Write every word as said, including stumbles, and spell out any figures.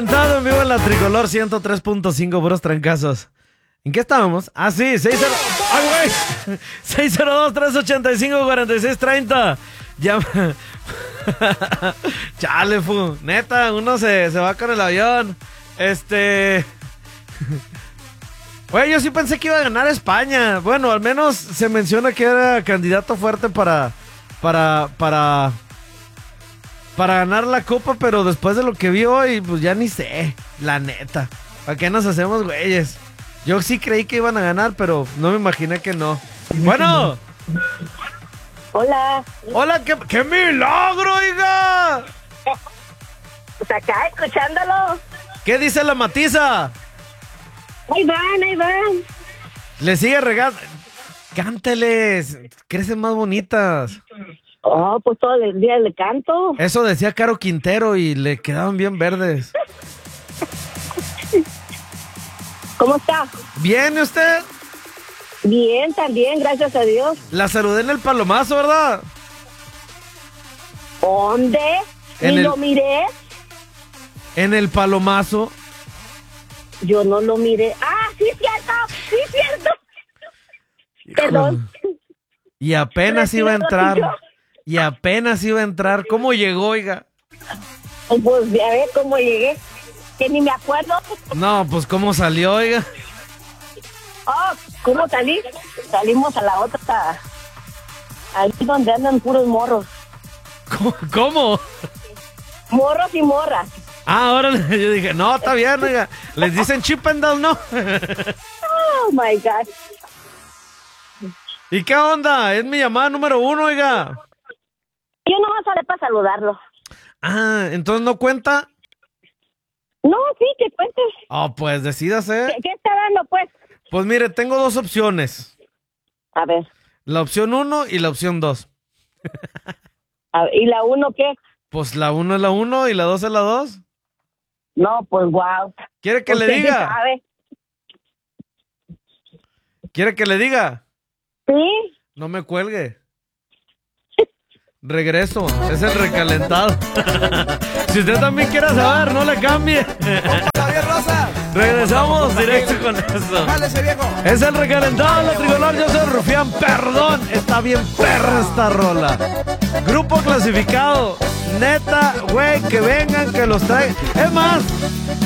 Estado en vivo en la Tricolor ciento tres punto cinco, puros trancazos. ¿En qué estábamos? Ah, sí, seis cero... ¡Ay, güey! seis cero dos, tres ocho cinco, cuatro seis tres cero. Llama... Chale, fu. Neta, uno se, se va con el avión. Este... Güey, yo sí pensé que iba a ganar España. Bueno, al menos se menciona que era candidato fuerte para... Para... Para... Para ganar la copa, pero después de lo que vi hoy, pues ya ni sé. La neta. ¿Para qué nos hacemos güeyes? Yo sí creí que iban a ganar, pero no me imaginé que no. Bueno. Hola. Hola, qué, qué milagro, oiga. Pues acá, escuchándolo. ¿Qué dice la Matiza? Ahí van, ahí van. Le sigue regando. Cánteles. Crecen más bonitas. Oh, pues todo el día le canto. Eso decía Caro Quintero y le quedaban bien verdes. ¿Cómo está? ¿Bien, ¿y usted? Bien, también, gracias a Dios. La saludé en el Palomazo, ¿verdad? ¿Dónde? En ¿Ni el- lo miré? En el Palomazo. Yo no lo miré. ¡Ah, sí, cierto! ¡Sí, cierto! Perdón. Y apenas iba a entrar. Retiro lo Y apenas iba a entrar. ¿Cómo llegó, oiga? Pues ya ver cómo llegué. Que ni me acuerdo. No, pues ¿cómo salió, oiga? Oh, ¿cómo salí? Salimos a la otra. Ahí donde andan puros morros. ¿Cómo? ¿Cómo? Morros y morras. Ah, ahora yo dije, no, está bien, oiga. Les dicen chip and down, ¿no? Oh, my God. ¿Y qué onda? Es mi llamada número uno, oiga. Yo no voy a salir para saludarlo. Ah, ¿entonces no cuenta? No, sí, que cuentes. Oh, pues decídase. ¿Qué, qué está dando, pues? Pues mire, tengo dos opciones. A ver. La opción uno y la opción dos. A ver, ¿y la uno qué? Pues la uno es la uno y la dos es la dos. No, pues wow. ¿Quiere que le ¿Usted qué diga? sabe? ¿Quiere que le diga? Sí. No me cuelgue. Regreso, es el recalentado. Si usted también quiere saber, no le cambie. Javier Rosa. Regresamos directo con eso. Jálese, viejo. Es el recalentado, la Tricolor, yo soy Rufián, perdón. Está bien perra esta rola. Grupo clasificado. Neta, güey, que vengan, que los traigan. Es más,